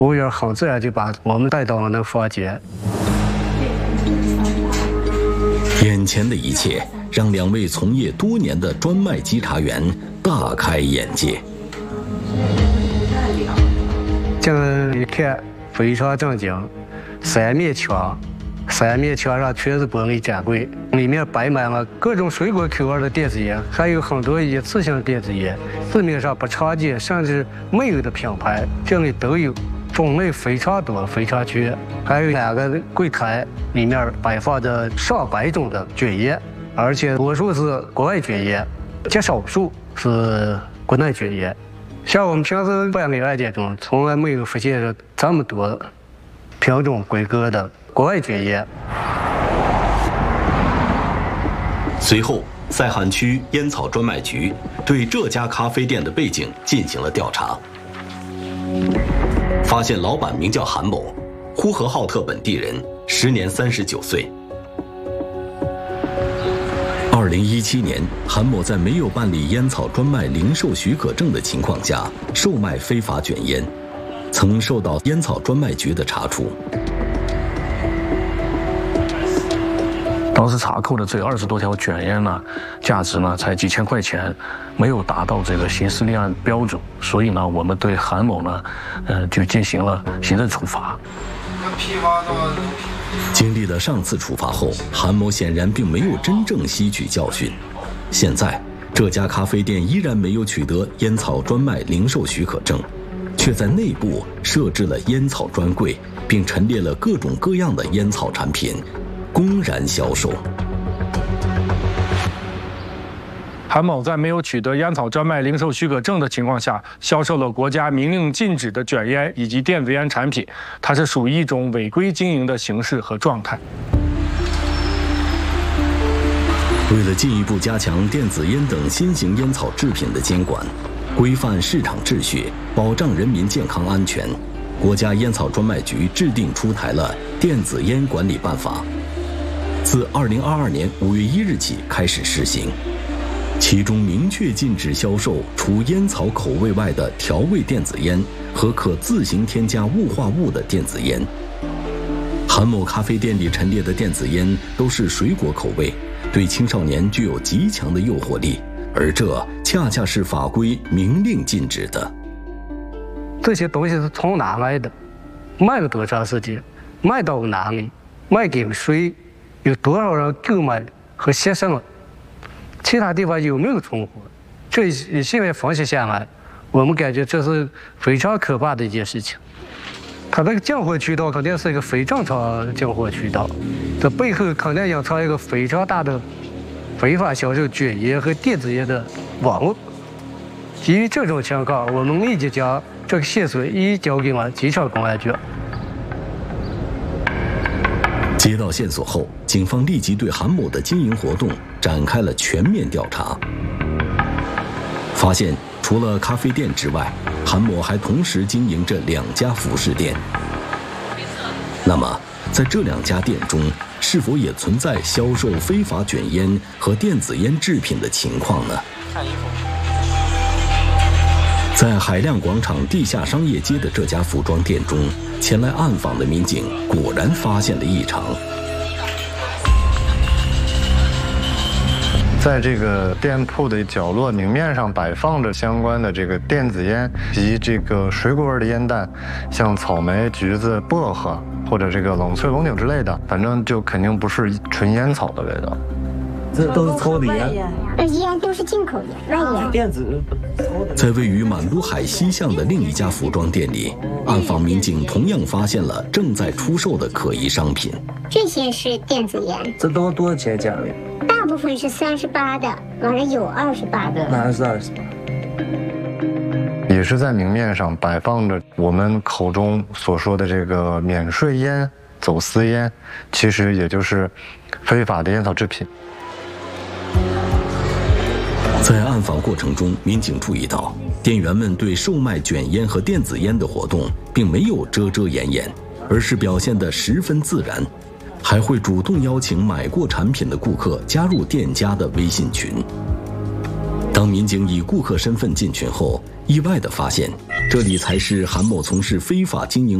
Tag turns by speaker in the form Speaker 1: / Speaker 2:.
Speaker 1: 服务员很自然就把我们带到了那房间。
Speaker 2: 眼前的一切让2位从业多年的专卖稽查员大开眼界。
Speaker 1: 这一看非常正经，3面墙，3面墙上全是玻璃展柜，里面摆满了各种水果口味的电子烟，还有很多一次性电子烟，市面上不常见甚至没有的品牌，这里都有，种类非常多，非常全。还有2个柜台，里面摆放着上百种的卷烟，而且多数是国外卷烟，极少数是国内卷烟。像我们平时办理案件中，从来没有发现这么多品种规格的国外卷烟。
Speaker 2: 随后，赛罕区烟草专卖局对这家咖啡店的背景进行了调查，发现老板名叫韩某，呼和浩特本地人，时年39岁。2017年，韩某在没有办理烟草专卖零售许可证的情况下，售卖非法卷烟，曾受到烟草专卖局的查处。
Speaker 3: 当时查扣的这20多条卷烟呢，价值呢才几千块钱，没有达到这个刑事立案标准，所以呢，我们对韩某呢，就进行了行政处罚。
Speaker 2: 经历了上次处罚后，韩某显然并没有真正吸取教训。现在，这家咖啡店依然没有取得烟草专卖零售许可证，却在内部设置了烟草专柜，并陈列了各种各样的烟草产品，公然销售。
Speaker 3: 韩某在没有取得烟草专卖零售许可证的情况下，销售了国家明令禁止的卷烟以及电子烟产品，它是属于一种违规经营的形式和状态。
Speaker 2: 为了进一步加强电子烟等新型烟草制品的监管，规范市场秩序，保障人民健康安全，国家烟草专卖局制定出台了《电子烟管理办法》，自2022年5月1日起开始施行。其中明确禁止销售除烟草口味外的调味电子烟和可自行添加雾化物的电子烟。韩某咖啡店里陈列的电子烟都是水果口味，对青少年具有极强的诱惑力，而这恰恰是法规明令禁止的。
Speaker 1: 这些东西是从哪来的？卖了多长时间？卖到哪里？卖给谁？有多少人购买和吸收了？其他地方有没有存货？这现在分析下来，我们感觉这是非常可怕的一件事情。它这个进货渠道肯定是一个非正常进货渠道，这背后肯定隐藏一个非常大的非法销售卷烟和电子烟的网络。基于这种情况，我们立即将这个线索移交给了机场公安局。
Speaker 2: 接到线索后，警方立即对韩某的经营活动展开了全面调查，发现除了咖啡店之外，韩某还同时经营着2家服饰店。那么，在这2家店中，是否也存在销售非法卷烟和电子烟制品的情况呢？看衣服。在海亮广场地下商业街的这家服装店中，前来暗访的民警果然发现了异常。
Speaker 4: 在这个店铺的角落明面上摆放着相关的这个电子烟及这个水果味的烟弹，像草莓、橘子、薄荷或者这个冷萃龙井之类的，反正就肯定不是纯烟草的味道。
Speaker 5: 这都是抽的烟，
Speaker 6: 烟都是进口烟，外烟。
Speaker 5: 电子
Speaker 2: 在位于满都海西巷的另一家服装店里，暗访民警同样发现了正在出售的可疑商品。
Speaker 6: 这些是电子烟，
Speaker 5: 这都多少钱价位？
Speaker 6: 大部分是38的，完了有28的。
Speaker 5: 哪是28？
Speaker 4: 也是在明面上摆放着我们口中所说的这个免税烟、走私烟，其实也就是非法的烟草制品。
Speaker 2: 在暗访过程中，民警注意到，店员们对售卖卷烟和电子烟的活动并没有遮遮掩掩，而是表现得十分自然，还会主动邀请买过产品的顾客加入店家的微信群。 当民警以顾客身份进群后，意外地发现，这里才是韩某从事非法经营